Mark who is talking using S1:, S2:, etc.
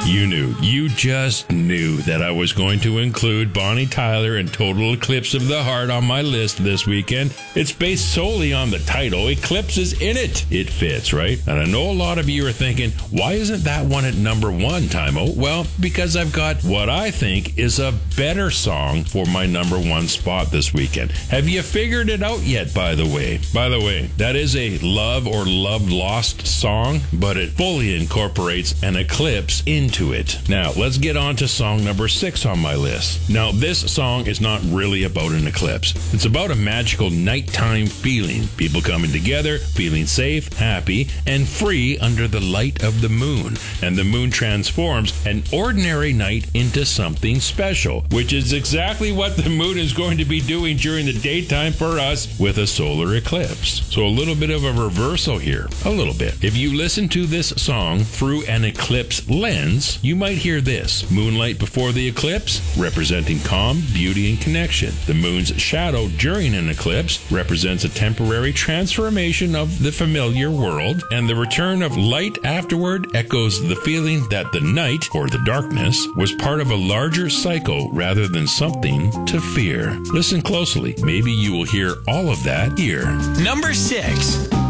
S1: You just knew that I was going to include Bonnie Tyler and Total Eclipse of the Heart on my list this weekend. It's based solely on the title. Eclipse is in it. It fits, right? And I know a lot of you are thinking, why isn't that one at number one, Timo? Well, because I've got what I think is a better song for my number one spot this weekend. Have you figured it out yet, by the way? By the way, that is a love or love lost song, but it fully incorporates an eclipse into it. Now, let's get on to song number 6 on my list. Now, this song is not really about an eclipse. It's about a magical nighttime feeling. People coming together, feeling safe, happy, and free under the light of the moon. And the moon transforms an ordinary night into something special, which is exactly what the moon is going to be doing during the daytime for us with a solar eclipse. So a little bit of a reversal here. A little bit. If you listen to this song through an eclipse lens, you might hear this. Moonlight before the eclipse, representing calm, beauty, and connection. The moon's shadow during an eclipse represents a temporary transformation of the familiar world, and the return of light afterward echoes the feeling that the night, or the darkness, was part of a larger cycle rather than something to fear. Listen closely. Maybe you will hear all of that here.
S2: Number 6.